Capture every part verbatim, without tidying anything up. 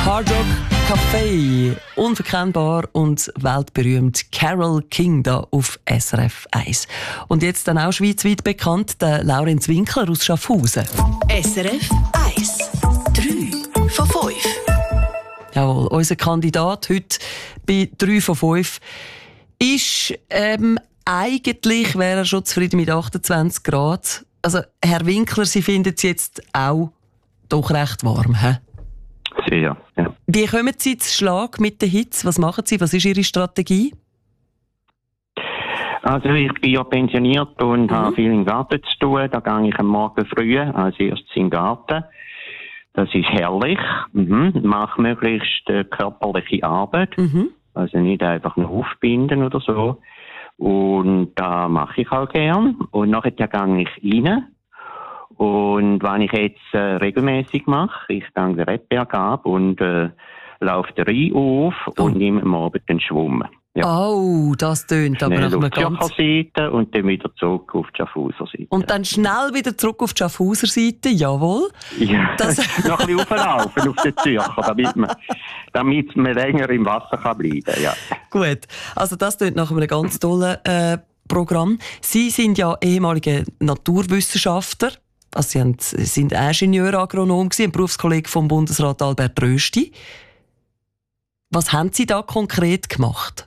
Hard Rock Café, unverkennbar und weltberühmt Carole King da auf S R F eins. Und jetzt dann auch schweizweit bekannt, der Laurenz Winkler aus Schaffhausen. S R F eins. drei von fünf. Jawohl, unser Kandidat heute bei drei von fünf ist, ähm, eigentlich wäre er schon zufrieden mit achtundzwanzig Grad. Also, Herr Winkler, Sie finden es jetzt auch doch recht warm, hä? Sehr, ja. Wie kommen Sie zu Schlag mit der Hitze? Was machen Sie? Was ist Ihre Strategie? Also ich bin ja pensioniert und mhm. habe viel im Garten zu tun. Da gehe ich am Morgen früh als erstes in den Garten. Das ist herrlich. Mhm. Mache möglichst äh, körperliche Arbeit. Mhm. Also nicht einfach nur aufbinden oder so. Und da mache ich auch gern. Und nachher gehe ich rein. Und was ich jetzt äh, regelmäßig mache, ich gehe den Rebberg ab und äh, laufe den Rhein auf oh. und nehme am Abend den Schwumm. Ja. Oh, das tönt aber nach einem ganz... auf die Seite und dann wieder zurück auf die Schaffhauser Seite. Und dann schnell wieder zurück auf die Schaffhauser Seite, jawohl. Ja, das... noch ein bisschen auflaufen auf den Zürcher, damit man, damit man länger im Wasser kann bleiben kann. Ja. Gut, also das tönt nach einem ganz tollen äh, Programm. Sie sind ja ehemalige Naturwissenschaftler. Also Sie haben, sind Ingenieur, Agronom gewesen, ein Berufskollege vom Bundesrat Albert Rösti. Was haben Sie da konkret gemacht?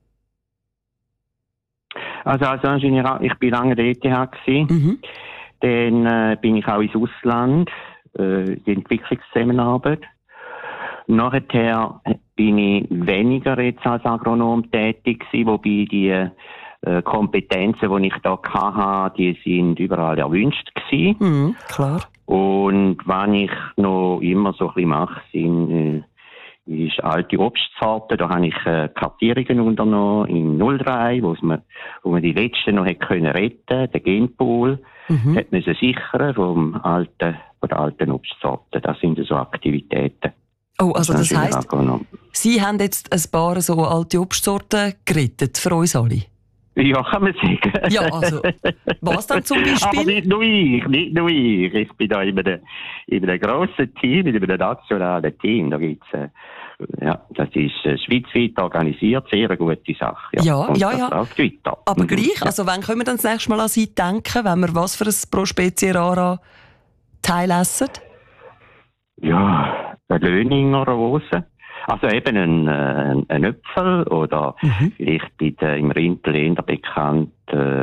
Also als Ingenieur, ich bin lange der E T H gewesen. Mhm. Dann äh, bin ich auch ins Ausland, äh, die Entwicklungszusammenarbeit. Nachher bin ich weniger jetzt als Agronom tätig gewesen, wobei die äh, Kompetenzen, die ich da hatte, die sind überall erwünscht gewesen. Mhm, klar. Und was ich noch immer so ein bisschen mache, sind, äh, ist alte Obstsorten. Da habe ich äh, Kartierungen unternommen in null drei, wo man, wo man die letzten noch hätte können retten, den Genpool. Mhm. Hat man sie sichern vom alten, von der alten Obstsorten. Das sind so Aktivitäten. Oh, also das, das heisst, Sie haben jetzt ein paar so alte Obstsorten gerettet für uns alle? Ja, kann man sagen. Ja, also, was dann zum Beispiel? Aber nicht nur ich, nicht nur ich. Ich bin da in einem, in einem grossen Team, in einem nationalen Team. Da gibt's, äh, ja, das ist äh, schweizweit organisiert, sehr eine gute Sache. Ja, ja, ja. ja. Weiter. Aber mhm. gleich, also wann können wir dann das nächste Mal an Sie denken, wenn wir was für ein Pro Spezie Rara Teil essen? Ja, eine Löninger Rose. Also eben ein, äh, ein Äpfel oder mhm. vielleicht bei den, im Rindländer bekannt äh,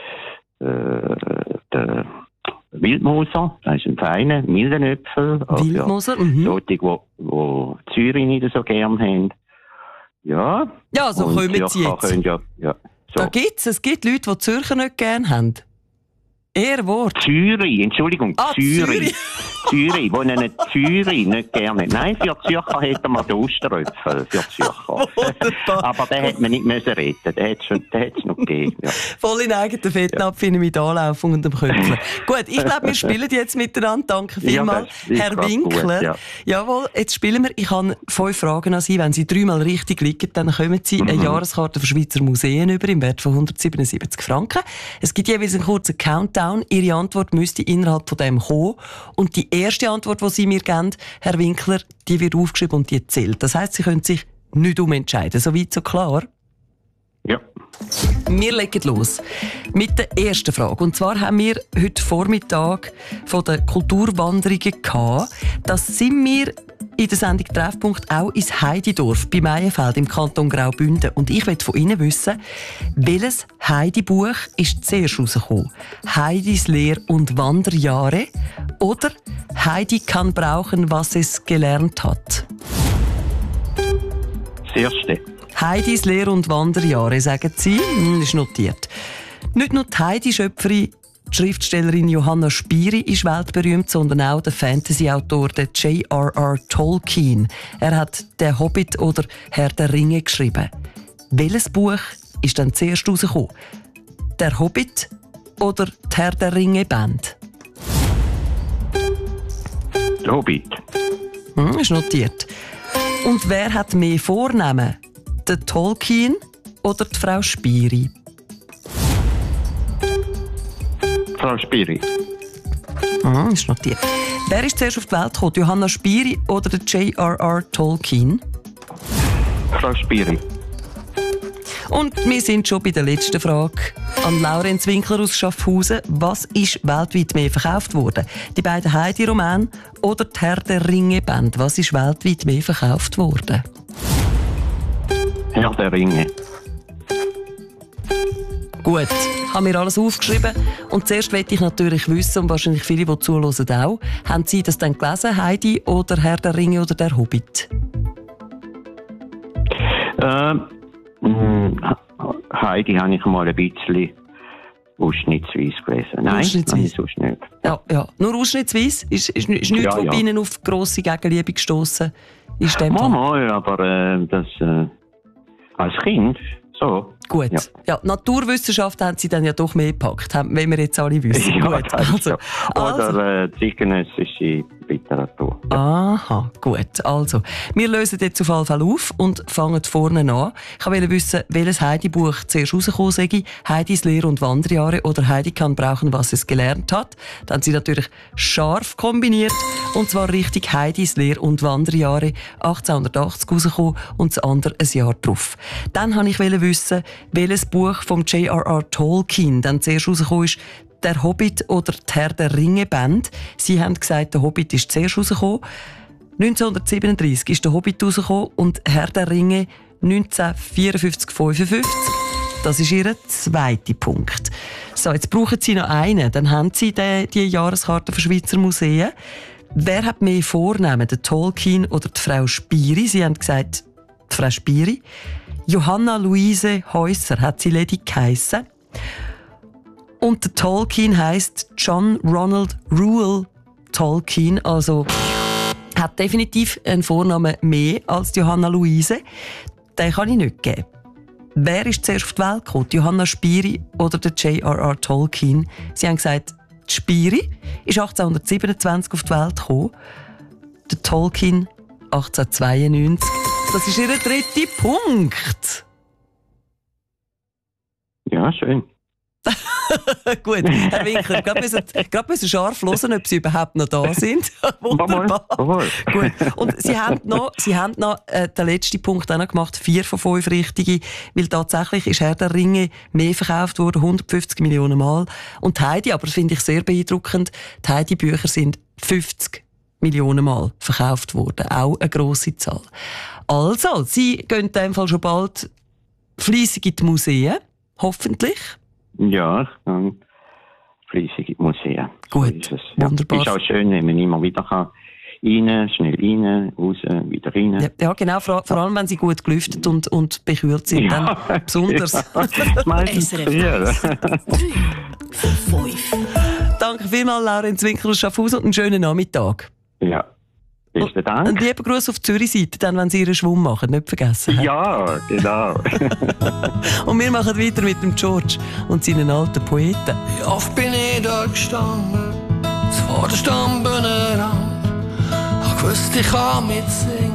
äh, der Wildmoser, das ist ein feiner, milder Äpfel. Wildmoser, mhm. Solche, die wo Zürich nicht so gern haben. Ja, ja so kommen Sie jetzt. Können, ja, ja, so. Da gibt's, es gibt Leute, die Zürcher nicht gern haben. Eher Wort. Zürich, Entschuldigung, ah, Zürich. Zürich, wo einen Zürich nicht gerne. Nein, für Zürcher hätten wir den Osteröpfel, für Zürcher. Aber den hätte man nicht müssen retten, den hätte es noch gegeben. Ja. Voll in eigenen Fettnapf ja. mit Anlaufung und dem Köpfler. Gut, ich glaube, wir spielen jetzt miteinander. Danke vielmals, ja, Herr Winkler. Gut, ja. Jawohl, jetzt spielen wir. Ich habe fünf Fragen an Sie. Wenn Sie dreimal richtig liegen, dann kommen Sie mhm. eine Jahreskarte für Schweizer Museen über im Wert von hundertsiebenundsiebzig Franken. Es gibt jeweils einen kurzen Countdown. Ihre Antwort müsste innerhalb von dem kommen. Und die erste Antwort, die Sie mir geben, Herr Winkler, die wird aufgeschrieben und die zählt. Das heisst, Sie können sich nicht umentscheiden. So weit, so klar? Ja. Wir legen los mit der ersten Frage. Und zwar haben wir heute Vormittag von den Kulturwanderungen gehabt. Das sind wir in der Sendung Treffpunkt auch ins Heididorf bei Meienfeld im Kanton Graubünden. Und ich möchte von Ihnen wissen, welches Heidi-Buch ist zuerst rausgekommen? Heidis Lehr- und Wanderjahre oder Heidi kann brauchen, was es gelernt hat? Das erste. Heidis Lehr- und Wanderjahre, sagen Sie? Hm, ist notiert. Nicht nur die Heidi-Schöpferin, die Schriftstellerin Johanna Spyri ist weltberühmt, sondern auch der Fantasy-Autor J R R Tolkien. Er hat «Der Hobbit» oder «Herr der Ringe» geschrieben. Welches Buch ist dann zuerst rausgekommen? «Der Hobbit» oder die «Herr der Ringe»-Band? «Der Hobbit». Hm, ist notiert. Und wer hat mehr Vornamen? Der Tolkien oder die Frau Spyri? Frau Spyri. Ah, ist notiert. Wer ist zuerst auf die Welt gekommen? Johanna Spyri oder der J R R Tolkien? Frau Spyri. Und wir sind schon bei der letzten Frage. An Laurenz Winkler aus Schaffhausen. Was ist weltweit mehr verkauft worden? Die beiden Heidi-Romane oder die Herr der Ringe-Band? Was ist weltweit mehr verkauft worden? Herr der Ringe. Gut, haben wir alles aufgeschrieben. Und zuerst möchte ich natürlich wissen, und wahrscheinlich viele, die zuhören auch, haben Sie das dann gelesen, Heidi oder Herr der Ringe oder der Hobbit? Ähm, Heidi habe ich mal ein bisschen ausschnittsweise gelesen. Nein, ausschnittsweise. sonst nicht. Ja, ja. Nur ausschnittsweise? Ist, ist, ist nichts, Ja, was ja. bei Ihnen auf grosse Gegenliebe gestossen ist? Mal, mal, aber äh, das äh, als Kind so. Gut. Ja. Ja. Ja, Naturwissenschaft haben Sie dann ja doch mehr gepackt, haben- wenn wir jetzt alle wissen. Ja, Gut. das ist Also, so. also. Oder äh, zeitgenössische Literatur. Aha, gut. Also, wir lösen jetzt auf jeden Fall auf und fangen vorne an. Ich wollte wissen, welches Heidi-Buch zuerst rausgekommen sei. Heidis Lehr- und Wanderjahre oder Heidi kann brauchen, was es gelernt hat. Dann haben sie natürlich scharf kombiniert. Und zwar richtig Heidis Lehr- und Wanderjahre achtzehnhundertachtzig rausgekommen und das andere ein Jahr drauf. Dann wollte ich wissen, welches Buch vom J R R Tolkien dann zuerst rausgekommen ist. Der Hobbit oder die Herr der Ringe-Band. Sie haben gesagt, der Hobbit ist zuerst rausgekommen. neunzehnhundertsiebenunddreissig ist der Hobbit rausgekommen und Herr der Ringe neunzehnhundertvierundfünfzig fünfundfünfzig. Das ist Ihr zweiter Punkt. So, jetzt brauchen Sie noch einen. Dann haben Sie die, die Jahreskarte für Schweizer Museen. Wer hat mehr Vornamen, der Tolkien oder die Frau Spyri? Sie haben gesagt, die Frau Spyri. Johanna Luise Häusser hat sie ledig geheissen. Und der Tolkien heisst John Ronald Reuel Tolkien, also hat definitiv einen Vornamen mehr als die Johanna Luise. Den kann ich nicht geben. Wer ist zuerst auf die Welt gekommen? Die Johanna Spyri oder der J R R Tolkien? Sie haben gesagt, die Spyri ist achtzehnhundertsiebenundzwanzig auf die Welt gekommen. Der Tolkien achtzehnhundertzweiundneunzig. Das ist Ihr dritter Punkt. Ja, schön. Gut, Herr Winkler, gerade müssen, gerade müssen scharf hören, ob Sie überhaupt noch da sind. Wunderbar. Jawohl, jawohl. Gut. Und Sie haben noch, Sie haben noch äh, den letzten Punkt auch noch gemacht, vier von fünf richtige, weil tatsächlich ist Herr der Ringe mehr verkauft worden, hundertfünfzig Millionen Mal. Und Heidi, aber das finde ich sehr beeindruckend, die Heidi-Bücher sind fünfzig Millionen Mal verkauft worden. Auch eine grosse Zahl. Also, Sie gehen in dem Fall schon bald fleissig in die Museen, hoffentlich. Ja, ich kann fleissig in die Museen. Gut, So ist es. Ja. wunderbar. Ist auch schön, wenn man immer wieder kann. Rein, schnell rein, raus, wieder rein. Ja, ja, genau, vor, vor allem wenn sie gut gelüftet und, und bekühlt sind, dann Ja, besonders. Das meistens S R F früher. drei von fünf. Danke vielmals, Laurenz Winkler aus Schaffhausen, und einen schönen Nachmittag. Ja. Besten Ein Dank. lieber Gruß auf die Zürich-Seite, dann, wenn Sie Ihren Schwumm machen, nicht vergessen. Ja, genau. Und wir machen weiter mit dem George und seinen alten Poeten. Wie oft bin ich da gestanden, vor der Stammbühne ran, hab gewusst, ich kann mitsingen,